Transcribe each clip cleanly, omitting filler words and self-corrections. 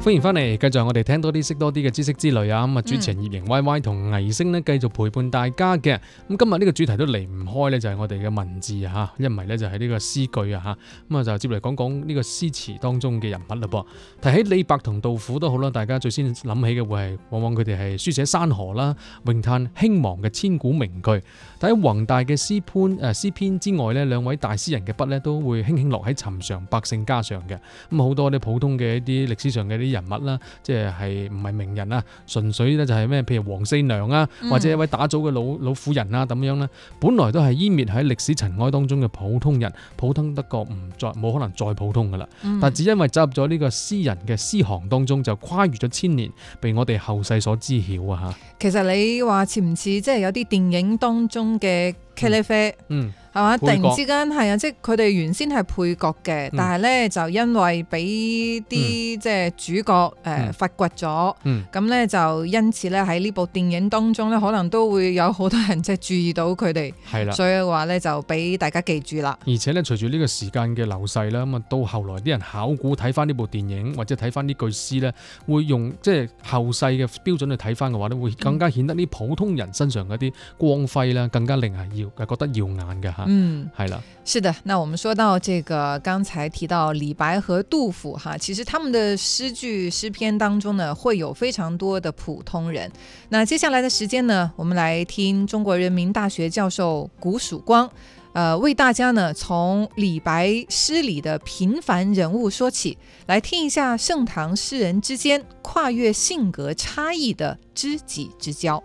歡迎翻嚟，繼續我哋聽多啲識多啲嘅知識之旅啊！咁啊，主持人葉瑩 Y Y 同倪星呢繼續陪伴大家嘅。咁今日呢個主題都離唔開呢，就係我哋嘅文字啊嚇，一唔係呢就係呢個詩句啊嚇。咁啊就接嚟講講呢個詩詞當中嘅人物啦噃。提起李白同杜甫都好啦，大家最先諗起嘅會係往往佢哋係書寫山河啦、詠嘆興亡嘅千古名句。但喺宏大嘅詩篇之外呢，兩位大詩人嘅筆呢都會輕輕落喺尋常百姓家上嘅。咁好多啲普通嘅一啲歷史上嘅啲人物啦，即係唔係名人啊，純粹咧就係咩，譬如黃四娘啊，或者一位打棗嘅老婦人啊咁樣咧，本來都係湮滅喺歷史塵埃當中嘅普通人，普通得過冇可能再普通噶啦。但只因為走入咗呢個詩人嘅詩行當中，就跨越咗千年，被我哋後世所知曉啊！ 嚇，其實你話似唔似即係有啲電影當中嘅茄喱啡？係嘛？突然之間係啊，即係佢哋原先係配角嘅，但係咧就因為俾啲即係主角發掘咗，咁咧就因此咧喺呢部電影當中咧，可能都會有好多人即係注意到佢哋，係啦，所以嘅話咧就俾大家記住啦。 而且咧隨住呢個時間嘅流逝啦，咁啊到後來啲人考古睇翻呢部電影或者睇翻呢句詩咧，會用即係後世嘅標準去睇翻嘅話咧，會更加顯得呢普通人身上嗰啲光輝啦，更加令人覺得耀眼嘅。係啦， 是的。那我們說到這個，剛才提到李白和杜甫哈，其實他們的詩篇當中呢，會有非常多的普通人。那接下來的時間呢，我們來聽中國人民大學教授古曙光，為大家呢從李白詩裏的平凡人物說起，來聽一下盛唐詩人之間跨越性格差異的知己之交。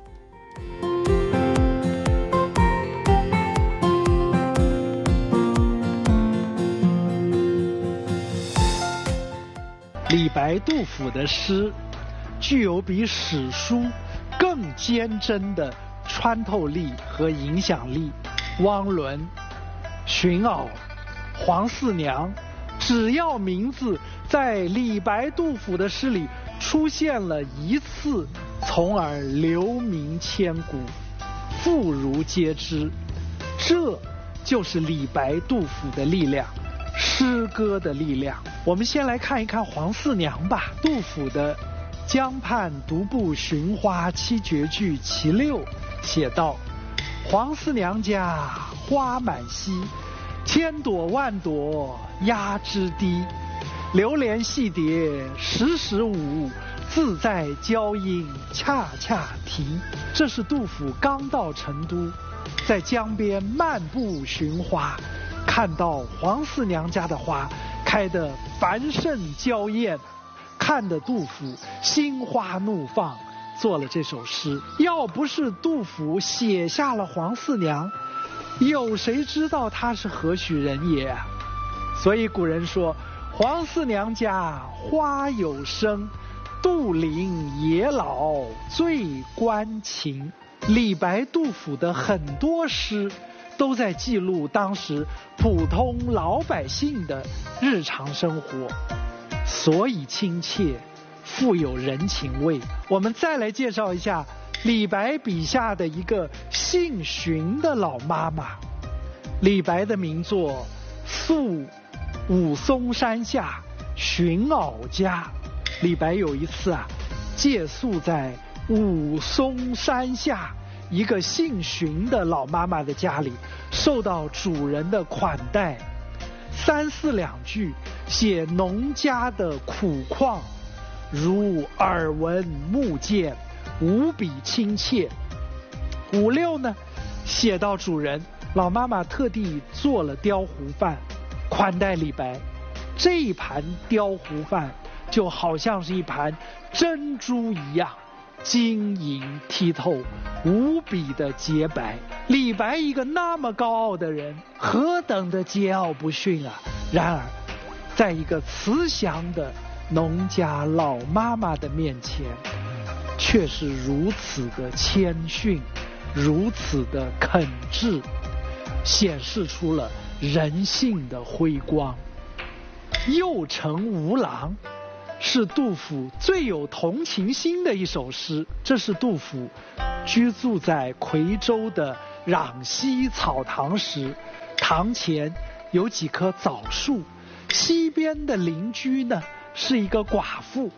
李白、杜甫的詩具有比史書更堅貞的穿透力和影響力。汪倫、荀媪、黃四娘，只要名字在李白、杜甫的詩裏出現了一次，從而留名千古，婦孺皆知。這就是李白、杜甫的力量，詩歌的力量。我們先來看一看黃四娘吧。杜甫的《江畔獨步尋花七絕句其六》寫道：黃四娘家花滿蹊，千朵萬朵壓枝低。流連戲蝶時時舞，自在嬌莺恰恰啼。這是杜甫剛到成都，在江邊漫步尋花，看到黃四娘家的花開得繁盛嬌豔，看得杜甫心花怒放，做了這首詩。要不是杜甫寫下了黃四娘，有誰知道她是何許人也？所以古人說，黃四娘家花有生，杜陵野老最關情。李白、杜甫的很多詩都在記錄當時普通老百姓的日常生活，所以親切，富有人情味。我們再來介紹一下李白筆下的一個姓荀的老媽媽。李白的名作《宿武松山下荀媪家》，李白有一次借宿在武松山下一個姓荀的老媽媽的家裡，受到主人的款待，三四兩句寫農家的苦況，如耳聞目見，無比親切。五六呢，寫到主人，老媽媽特地做了雕糊飯款待李白，這一盤雕糊飯就好像是一盤珍珠一樣，晶瑩剔透，無比的潔白。李白一個那麼高傲的人，何等的桀驁不馴啊！然而，在一個慈祥的農家老媽媽的面前，卻是如此的謙遜，如此的懇摯，顯示出了人性的輝光。右丞吳郎是杜甫最有同情心的一首詩。這是杜甫居住在夔州的壤溪草堂時，堂前有幾棵棗樹，西邊的鄰居呢是一個寡婦，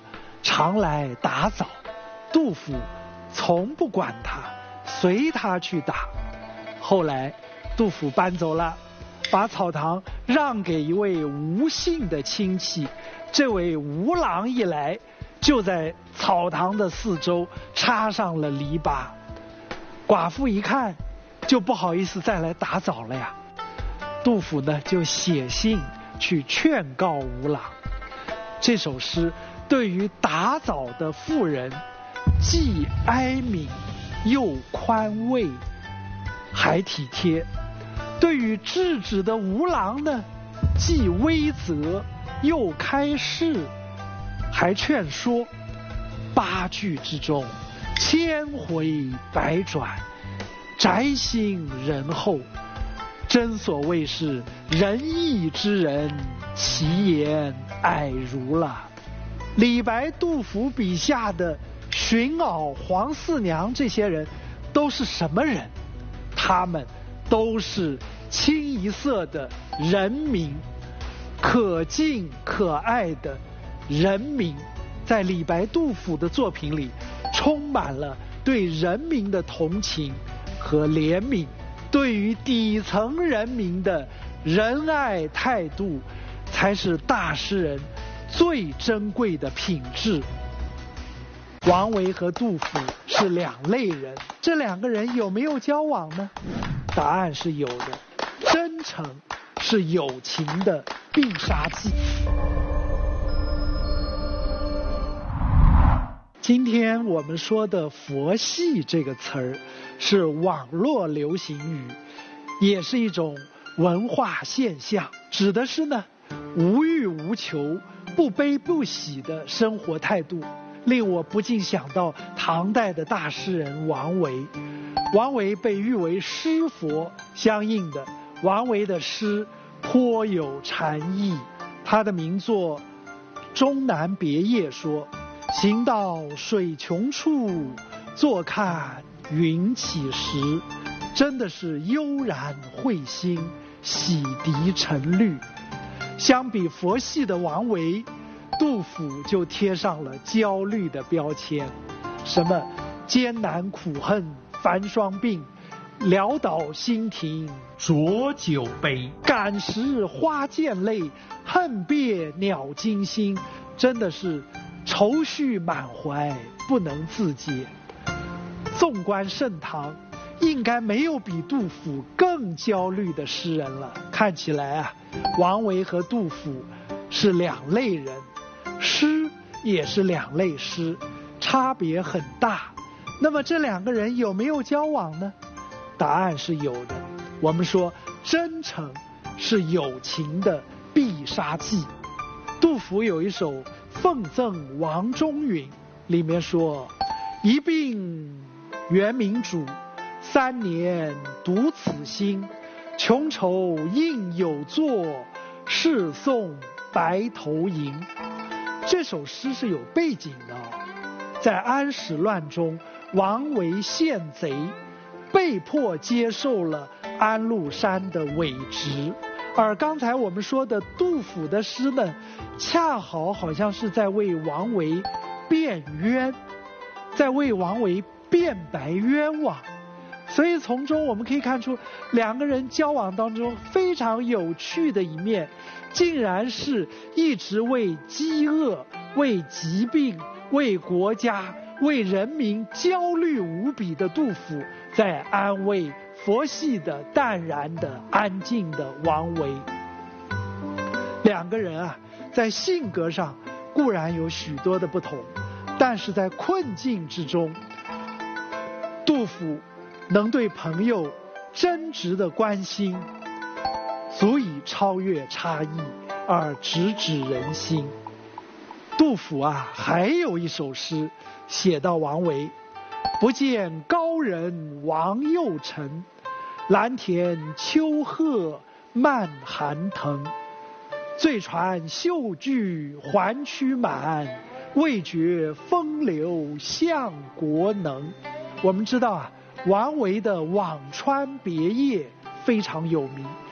常来打枣，杜甫从不管他，随他去打。后来杜甫搬走了，把草堂让给一位吴姓的亲戚。这位吴郎一来，就在草堂的四周插上了篱笆。寡妇一看，就不好意思再来打枣了呀。杜甫呢，就写信去劝告吴郎。这首诗对于打枣的妇人，既哀悯又宽慰，还体贴；对于制止的吴郎呢，既威责又开示，还劝说。八句之中，千回百转，宅心仁厚，真所谓是仁义之人，其言蔼如了。李白、杜甫笔下的荀媪、黄四娘这些人都是什么人？他们都是清一色的人民，可敬可爱的人民。在李白、杜甫的作品里，充满了对人民的同情和怜悯，对于底层人民的仁爱态度，才是大诗人最珍贵的品质。王维和杜甫是两类人，这两个人有没有交往呢？答案是有的。真诚是友情的必杀技。今天我们说的佛系这个词儿是网络流行语，也是一种文化现象，指的是呢无欲无求、不悲不喜的生活态度，令我不禁想到唐代的大诗人王维。王维被誉为诗佛，相应的，王维的诗颇有禅意。他的名作《终南别业》说：行到水穷处，坐看云起时。真的是悠然会心，洗涤沉虑。相比佛系的王维，杜甫就贴上了焦虑的标签，什么艰难苦恨繁霜鬓，潦倒新停浊酒杯，感时花溅泪，恨别鸟惊心。真的是愁绪满怀，不能自解。纵观盛唐，应该没有比杜甫更焦虑的诗人了。看起来啊，王维和杜甫是两类人，诗也是两类诗，差别很大。那么这两个人有没有交往呢？答案是有的。我们说真诚是友情的必杀技。杜甫有一首《奉赠王中允》，里面说：一病原明主，3年独此心。穷愁应有作，试送白头吟。这首诗是有背景的在安史乱中，王维献贼，被迫接受了安禄山的伪职。而刚才我们说的杜甫的诗呢，恰好像是在为王维辩冤，在为王维辩白冤枉。所以从中我们可以看出，两个人交往当中非常有趣的一面，竟然是一直为饥饿、为疾病、为国家、为人民焦虑无比的杜甫，在安慰佛系的、淡然的、安静的王维。两个人啊，在性格上固然有许多的不同，但是在困境之中，杜甫能对朋友真挚的关心，足以超越差异而直指人心。杜甫啊，还有一首诗写到王维：不见高人王右丞，蓝田秋壑漫寒藤。醉船秀句还曲满，未觉风流向国能。我们知道啊，王维的《辋川别业》非常有名，